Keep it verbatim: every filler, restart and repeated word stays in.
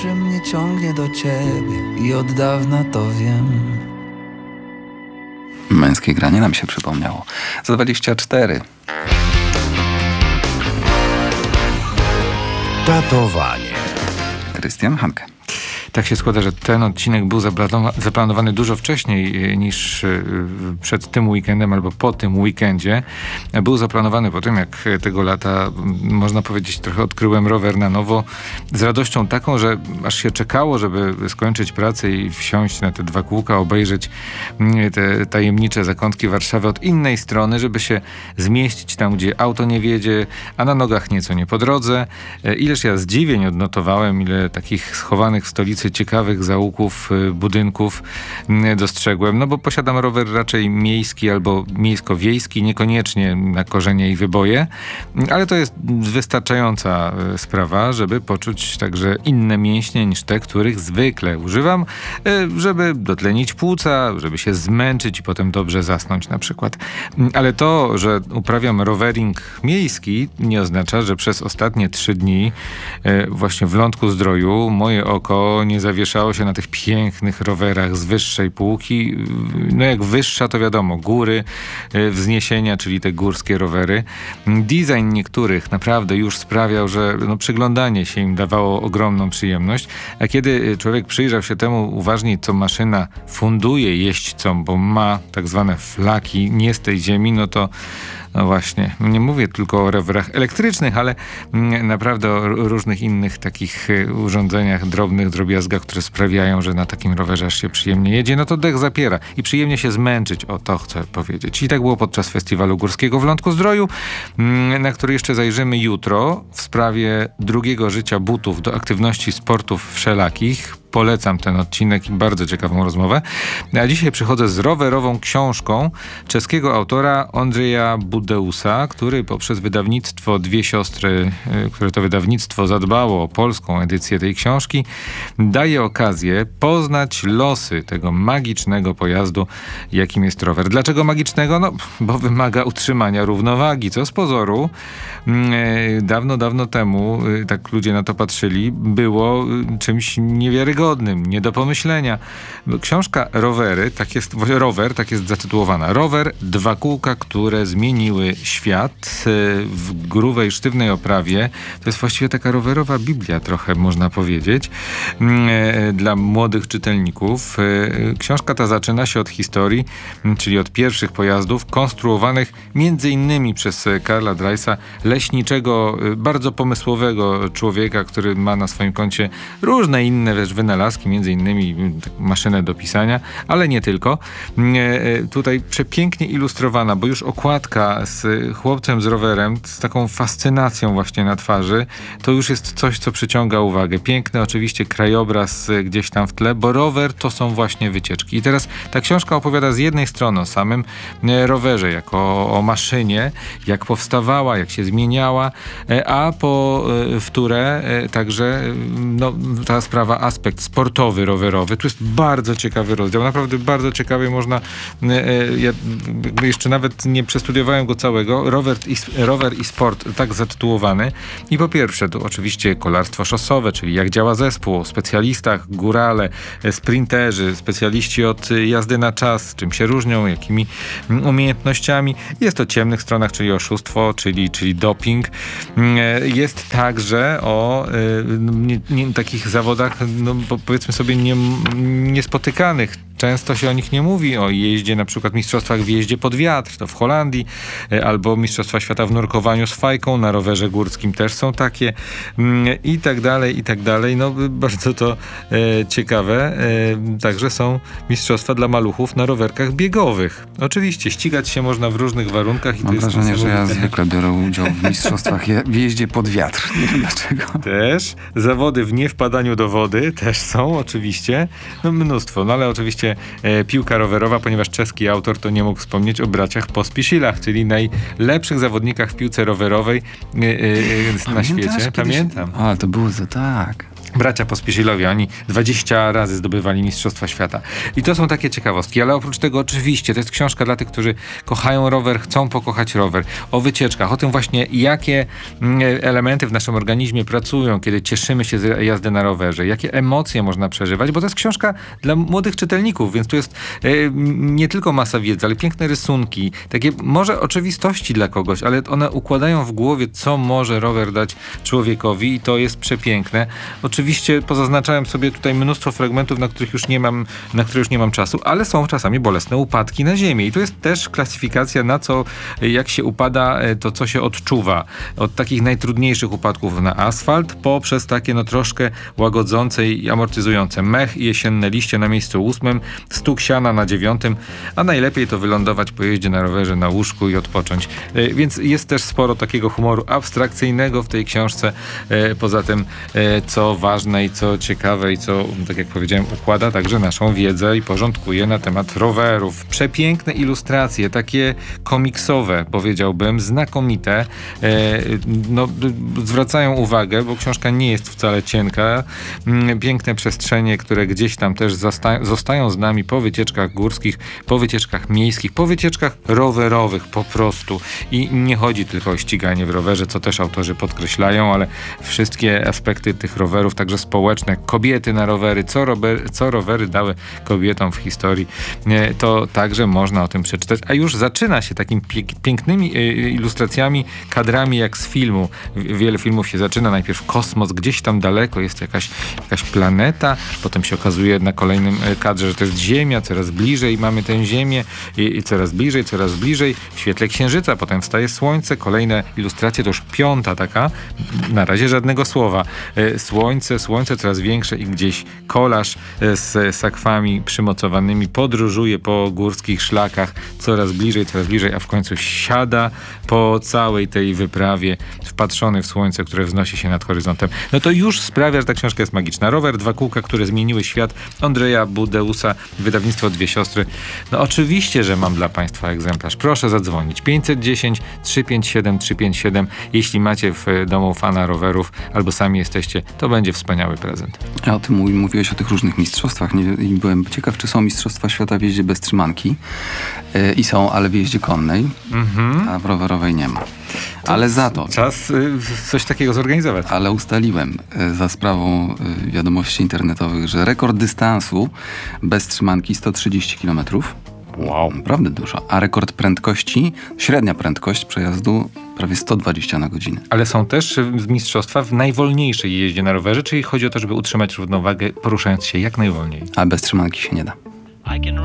że mnie ciągnie do ciebie i od dawna to wiem. Męskie granie nam się przypomniało. Za dwadzieścia cztery. Datowanie. Krystian Hanke. Tak się składa, że ten odcinek był zaplanowany dużo wcześniej niż przed tym weekendem albo po tym weekendzie. Był zaplanowany po tym, jak tego lata, można powiedzieć, trochę odkryłem rower na nowo. Z radością taką, że aż się czekało, żeby skończyć pracę i wsiąść na te dwa kółka, obejrzeć te tajemnicze zakątki Warszawy od innej strony, żeby się zmieścić tam, gdzie auto nie wiedzie, a na nogach nieco nie po drodze. Ileż ja zdziwień odnotowałem, ile takich schowanych w stolicy ciekawych zaułków, budynków dostrzegłem, no bo posiadam rower raczej miejski albo miejsko-wiejski, niekoniecznie na korzenie i wyboje, ale to jest wystarczająca sprawa, żeby poczuć także inne mięśnie niż te, których zwykle używam, żeby dotlenić płuca, żeby się zmęczyć i potem dobrze zasnąć na przykład. Ale to, że uprawiam rowering miejski, nie oznacza, że przez ostatnie trzy dni właśnie w Lądku-Zdroju moje oko nie zawieszało się na tych pięknych rowerach z wyższej półki. No jak wyższa, to wiadomo, góry, wzniesienia, czyli te górskie rowery. Design niektórych naprawdę już sprawiał, że no, przyglądanie się im dawało ogromną przyjemność, a kiedy człowiek przyjrzał się temu uważniej, co maszyna funduje jeźdźcom, bo ma tak zwane flaki nie z tej ziemi, no to no właśnie, nie mówię tylko o rowerach elektrycznych, ale naprawdę o różnych innych takich urządzeniach, drobnych drobiazgach, które sprawiają, że na takim rowerze aż się przyjemnie jedzie, no to dech zapiera i przyjemnie się zmęczyć, o to chcę powiedzieć. I tak było podczas Festiwalu Górskiego w Lądku-Zdroju, na który jeszcze zajrzymy jutro w sprawie drugiego życia butów do aktywności sportów wszelakich. Polecam ten odcinek i bardzo ciekawą rozmowę. A dzisiaj przychodzę z rowerową książką czeskiego autora Ondrzeja Budeusa, który poprzez wydawnictwo Dwie Siostry, które to wydawnictwo zadbało o polską edycję tej książki, daje okazję poznać losy tego magicznego pojazdu, jakim jest rower. Dlaczego magicznego? No, bo wymaga utrzymania równowagi, co z pozoru dawno, dawno temu, tak ludzie na to patrzyli, było czymś niewiarygodnym. Nie do pomyślenia. Książka Rowery, tak jest, rower, tak jest zatytułowana. Rower, dwa kółka, które zmieniły świat w grubej, sztywnej oprawie. To jest właściwie taka rowerowa Biblia trochę, można powiedzieć, dla młodych czytelników. Książka ta zaczyna się od historii, czyli od pierwszych pojazdów konstruowanych między innymi przez Karla Dreisa, leśniczego, bardzo pomysłowego człowieka, który ma na swoim koncie różne inne też wynalazki, między innymi maszynę do pisania, ale nie tylko. Tutaj przepięknie ilustrowana, bo już okładka z chłopcem z rowerem, z taką fascynacją właśnie na twarzy, to już jest coś, co przyciąga uwagę. Piękny oczywiście krajobraz gdzieś tam w tle, bo rower to są właśnie wycieczki. I teraz ta książka opowiada z jednej strony o samym rowerze, jako o, o maszynie, jak powstawała, jak się zmieniała, a po wtóre także no, ta sprawa, aspekt sportowy, rowerowy. Tu jest bardzo ciekawy rozdział, naprawdę bardzo ciekawy, można, ja jeszcze nawet nie przestudiowałem go całego, rower i, rower i sport, tak zatytułowany. I po pierwsze, to oczywiście kolarstwo szosowe, czyli jak działa zespół, o specjalistach, górale, sprinterzy, specjaliści od jazdy na czas, czym się różnią, jakimi umiejętnościami. Jest o ciemnych stronach, czyli oszustwo, czyli, czyli doping. Jest także o nie, nie, takich zawodach, no, powiedzmy sobie, nie, niespotykanych. Często się o nich nie mówi, o jeździe, na przykład mistrzostwach w jeździe pod wiatr, to w Holandii, albo mistrzostwa świata w nurkowaniu z fajką, na rowerze górskim też są takie, i tak dalej, i tak dalej. No bardzo to e, ciekawe. E, także są mistrzostwa dla maluchów na rowerkach biegowych. Oczywiście ścigać się można w różnych warunkach. I Mam to wrażenie, jest że ja zwykle biorę udział w mistrzostwach je, w jeździe pod wiatr. Nie wiem dlaczego. Też. Zawody w niewpadaniu do wody też są oczywiście. No mnóstwo, no ale oczywiście e, piłka rowerowa, ponieważ czeski autor to nie mógł wspomnieć o braciach Pospisilach, czyli najlepszych zawodnikach w piłce rowerowej e, e, na świecie. Kiedyś... Pamiętam. A, to było to tak. bracia Pospieszylowie, oni dwadzieścia razy zdobywali Mistrzostwa Świata. I to są takie ciekawostki, ale oprócz tego oczywiście to jest książka dla tych, którzy kochają rower, chcą pokochać rower. O wycieczkach, o tym właśnie, jakie elementy w naszym organizmie pracują, kiedy cieszymy się z jazdy na rowerze, jakie emocje można przeżywać, bo to jest książka dla młodych czytelników, więc tu jest e, nie tylko masa wiedzy, ale piękne rysunki, takie może oczywistości dla kogoś, ale one układają w głowie, co może rower dać człowiekowi i to jest przepiękne. Oczywiście pozaznaczałem sobie tutaj mnóstwo fragmentów, na których już nie mam, na które już nie mam czasu, ale są czasami bolesne upadki na ziemię i tu jest też klasyfikacja na co, jak się upada, to co się odczuwa. Od takich najtrudniejszych upadków na asfalt, poprzez takie no troszkę łagodzące i amortyzujące. Mech i jesienne liście na miejscu ósmym, stuk siana na dziewiątym, a najlepiej to wylądować po jeździe na rowerze na łóżku i odpocząć. Więc jest też sporo takiego humoru abstrakcyjnego w tej książce. Poza tym, co ważne i co ciekawe i co, tak jak powiedziałem, układa także naszą wiedzę i porządkuje na temat rowerów. Przepiękne ilustracje, takie komiksowe, powiedziałbym, znakomite. No, zwracają uwagę, bo książka nie jest wcale cienka. Piękne przestrzenie, które gdzieś tam też zosta- zostają z nami po wycieczkach górskich, po wycieczkach miejskich, po wycieczkach rowerowych po prostu. I nie chodzi tylko o ściganie w rowerze, co też autorzy podkreślają, ale wszystkie aspekty tych rowerów, także społeczne, kobiety na rowery, co, rower, co rowery dały kobietom w historii, to także można o tym przeczytać. A już zaczyna się takimi pięknymi ilustracjami, kadrami jak z filmu. Wiele filmów się zaczyna, najpierw kosmos, gdzieś tam daleko jest jakaś, jakaś planeta, potem się okazuje na kolejnym kadrze, że to jest Ziemia, coraz bliżej mamy tę Ziemię i, i coraz bliżej, coraz bliżej, w świetle księżyca, potem wstaje słońce, kolejne ilustracje, to już piąta taka, na razie żadnego słowa. Słońce, słońce coraz większe i gdzieś kolarz z sakwami przymocowanymi podróżuje po górskich szlakach, coraz bliżej, coraz bliżej, a w końcu siada po całej tej wyprawie, wpatrzony w słońce, które wznosi się nad horyzontem. No to już sprawia, że ta książka jest magiczna. Rower, dwa kółka, które zmieniły świat, Andrzeja Budeusa, wydawnictwo Dwie Siostry. No oczywiście, że mam dla Państwa egzemplarz. Proszę zadzwonić. pięćset dziesięć trzysta pięćdziesiąt siedem trzysta pięćdziesiąt siedem. Jeśli macie w domu fana rowerów albo sami jesteście, to będzie wspaniały prezent. A o tym mówi, mówiłeś o tych różnych mistrzostwach. Nie, i byłem ciekaw, czy są mistrzostwa świata w jeździe bez trzymanki. Yy, I są, ale w jeździe konnej, Mhm. a w rowerowej nie ma. Ale za to... Czas y, coś takiego zorganizować. Ale ustaliłem y, za sprawą y, wiadomości internetowych, że rekord dystansu bez trzymanki sto trzydzieści kilometrów. Wow. Naprawdę dużo. A rekord prędkości, średnia prędkość przejazdu prawie sto dwadzieścia na godzinę. Ale są też y, mistrzostwa w najwolniejszej jeździe na rowerze, czyli chodzi o to, żeby utrzymać równowagę, poruszając się jak najwolniej. A bez trzymanki się nie da.